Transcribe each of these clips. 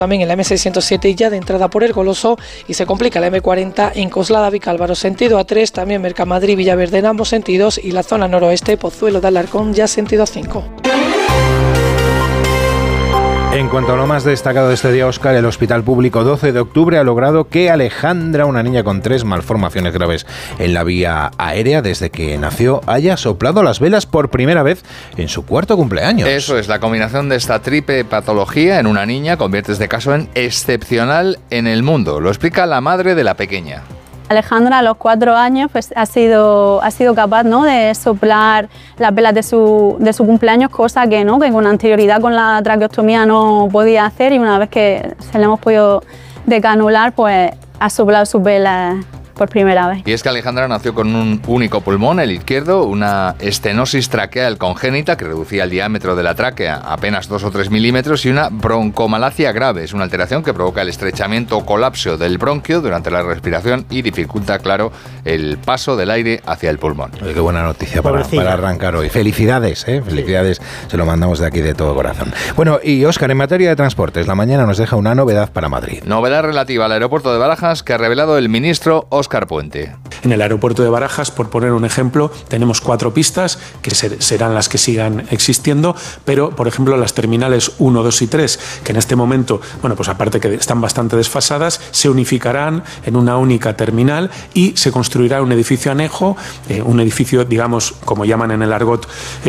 También en la M607 ya de entrada por El Goloso y se complica la M40 en Coslada Vicálvaro sentido A3, también Mercamadrid Villaverde en ambos sentidos y la zona noroeste Pozuelo de Alarcón ya sentido A5. En cuanto a lo más destacado de este día, Óscar, el Hospital Público 12 de octubre ha logrado que Alejandra, una niña con 3 malformaciones graves en la vía aérea desde que nació, haya soplado las velas por primera vez en su 4º cumpleaños. Eso es, la combinación de esta triple patología en una niña convierte este caso en excepcional en el mundo. Lo explica la madre de la pequeña. Alejandra a los 4 años pues, ha sido capaz, ¿no?, de soplar las velas de su cumpleaños, cosa que con anterioridad con la traqueostomía no podía hacer, y una vez que se le hemos podido decanular, pues ha soplado sus velas por primera vez. Y es que Alejandra nació con un único pulmón, el izquierdo, una estenosis traqueal congénita que reducía el diámetro de la tráquea a apenas 2 o 3 milímetros y una broncomalacia grave. Es una alteración que provoca el estrechamiento o colapso del bronquio durante la respiración y dificulta, claro, el paso del aire hacia el pulmón. Oye, qué buena noticia para arrancar hoy. Felicidades, felicidades, se lo mandamos de aquí de todo corazón. Bueno, y Óscar, en materia de transportes, la mañana nos deja una novedad para Madrid. Novedad relativa al aeropuerto de Barajas que ha revelado el ministro Óscar Puente. En el aeropuerto de Barajas, por poner un ejemplo, tenemos 4 pistas que serán las que sigan existiendo, pero, por ejemplo, las terminales 1, 2 y 3, que en este momento, pues aparte que están bastante desfasadas, se unificarán en una única terminal y se construirá un edificio anejo, un edificio, digamos, como llaman en el argot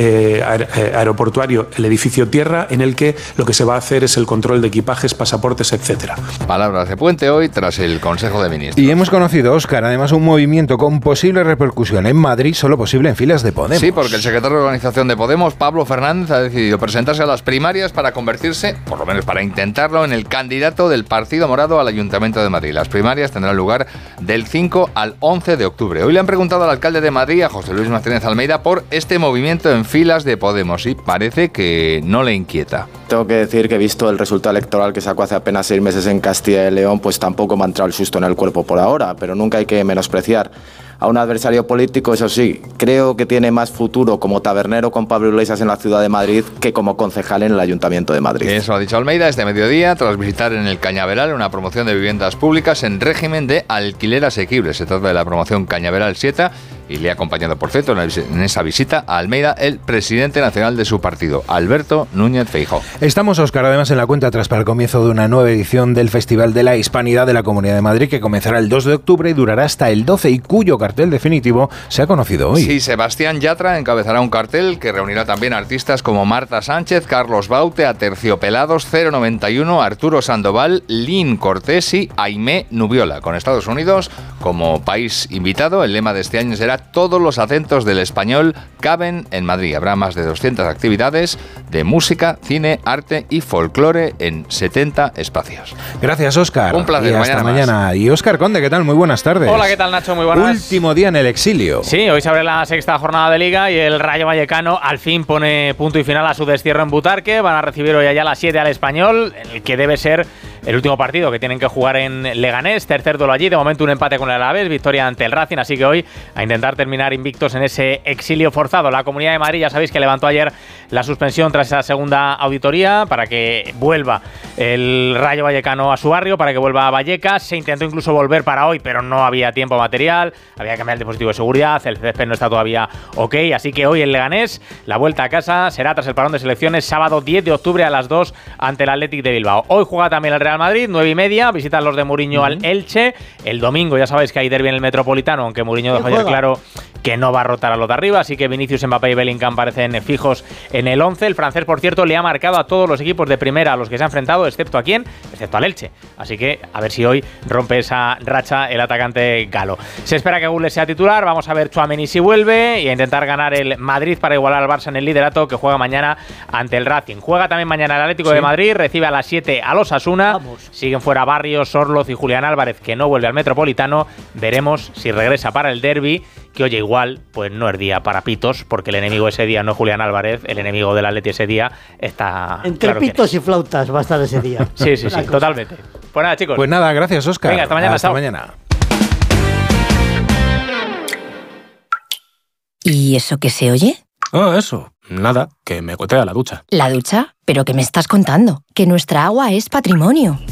aeroportuario, el edificio tierra, en el que lo que se va a hacer es el control de equipajes, pasaportes, etcétera. Palabras de Puente hoy tras el Consejo de Ministros. Y hemos conocido, Óscar, además un movimiento con posible repercusión en Madrid, solo posible en filas de Podemos. Sí, porque el secretario de organización de Podemos, Pablo Fernández, ha decidido presentarse a las primarias para convertirse, por lo menos para intentarlo, en el candidato del Partido Morado al Ayuntamiento de Madrid. Las primarias tendrán lugar del 5 al 11 de octubre. Hoy le han preguntado al alcalde de Madrid, a José Luis Martínez Almeida, por este movimiento en filas de Podemos y parece que no le inquieta. Tengo que decir que, visto el resultado electoral que sacó hace apenas 6 meses en Castilla y León, pues tampoco me ha entrado el susto en el cuerpo por ahora, pero nunca hay que menospreciar a un adversario político. Eso sí, creo que tiene más futuro como tabernero con Pablo Iglesias en la ciudad de Madrid que como concejal en el Ayuntamiento de Madrid. Eso ha dicho Almeida este mediodía tras visitar en el Cañaveral una promoción de viviendas públicas en régimen de alquiler asequible. Se trata de la promoción Cañaveral 7 y le ha acompañado, por cierto, en esa visita a Almeida el presidente nacional de su partido, Alberto Núñez Feijóo. Estamos, Óscar, además en la cuenta atrás para el comienzo de una nueva edición del Festival de la Hispanidad de la Comunidad de Madrid, que comenzará el 2 de octubre y durará hasta el 12 y cuyo cartel definitivo se ha conocido hoy. Sí, Sebastián Yatra encabezará un cartel que reunirá también artistas como Marta Sánchez, Carlos Baute, Aterciopelados, 091, Arturo Sandoval, Lynn Cortés y Aimé Nubiola. Con Estados Unidos como país invitado, el lema de este año será todos los acentos del español caben en Madrid. Habrá más de 200 actividades de música, cine, arte y folclore en 70 espacios. Gracias, Óscar. Un placer. Y hasta mañana. Y Óscar Conde, ¿qué tal? Muy buenas tardes. Hola, ¿qué tal, Nacho? Muy buenas. Último día en el exilio. Sí, hoy se abre la 6ª jornada de Liga y el Rayo Vallecano al fin pone punto y final a su destierro en Butarque. Van a recibir hoy allá a las 7 al Español, el que debe ser el último partido que tienen que jugar en Leganés. Tercer duelo allí, de momento un empate con el Alavés, victoria ante el Racing, así que hoy a intentar terminar invictos en ese exilio forzado. La Comunidad de Madrid, ya sabéis que levantó ayer la suspensión tras esa segunda auditoría para que vuelva el Rayo Vallecano a su barrio, para que vuelva a Vallecas. Se intentó incluso volver para hoy, pero no había tiempo material, había que cambiar el dispositivo de seguridad, el césped no está todavía ok, así que hoy en Leganés la vuelta a casa será tras el parón de selecciones, sábado 10 de octubre a las 2 ante el Athletic de Bilbao. Hoy juega también el Real Madrid, 9:30, visitan los de Mourinho al Elche. El domingo ya sabéis que hay derbi en el Metropolitano, aunque Mourinho dejó ayer claro que no va a rotar a los de arriba, así que Vinicius, Mbappé y Bellingham parecen fijos en el 11. El francés, por cierto, le ha marcado a todos los equipos de primera a los que se ha enfrentado, excepto ¿a quién? Excepto al Elche. Así que a ver si hoy rompe esa racha el atacante galo. Se espera que Güell sea titular, vamos a ver Tchouaméni si vuelve y a intentar ganar el Madrid para igualar al Barça en el liderato, que juega mañana ante el Racing. Juega también mañana el Atlético de Madrid, recibe a las 7 al Osasuna. Siguen fuera Barrios, Sorloz y Julián Álvarez, que no vuelve al Metropolitano. Veremos si regresa para el derbi, que oye, igual pues no es día para pitos, porque el enemigo ese día no es Julián Álvarez, el enemigo del Atleti ese día está... Entre claro pitos y flautas va a estar ese día. Sí, totalmente. Pues nada, chicos. Pues nada, gracias, Óscar. Venga, hasta mañana. Hasta mañana. ¿Y eso que se oye? Ah, eso. Nada, que me gotea la ducha. ¿La ducha? ¿Pero qué me estás contando? Que nuestra agua es patrimonio.